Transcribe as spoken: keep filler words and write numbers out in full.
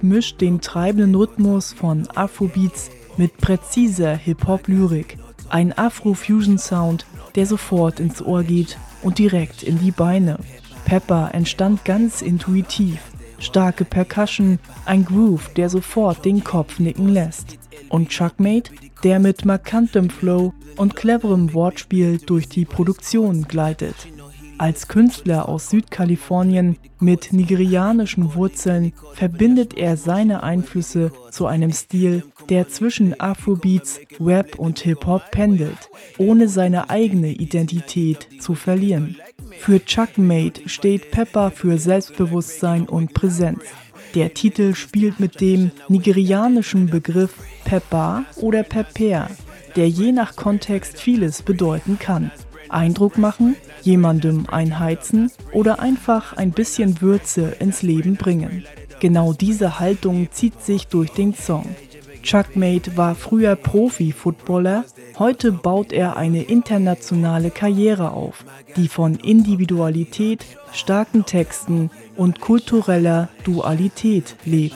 mischt den treibenden Rhythmus von Afrobeats mit präziser Hip-Hop-Lyrik. Ein Afro-Fusion-Sound, der sofort ins Ohr geht und direkt in die Beine. Pepper entstand ganz intuitiv. Starke Percussion, ein Groove, der sofort den Kopf nicken lässt. Und Chuckmate, der mit markantem Flow und cleverem Wortspiel durch die Produktion gleitet. Als Künstler aus Südkalifornien mit nigerianischen Wurzeln verbindet er seine Einflüsse zu einem Stil, der zwischen Afrobeats, Rap und Hip-Hop pendelt, ohne seine eigene Identität zu verlieren. Für Chuckmate steht Pepper für Selbstbewusstsein und Präsenz. Der Titel spielt mit dem nigerianischen Begriff Pepper oder Pepper, der je nach Kontext vieles bedeuten kann. Eindruck machen, jemandem einheizen oder einfach ein bisschen Würze ins Leben bringen. Genau diese Haltung zieht sich durch den Song. Chuckmate war früher Profi-Footballer, heute baut er eine internationale Karriere auf, die von Individualität, starken Texten und kultureller Dualität lebt.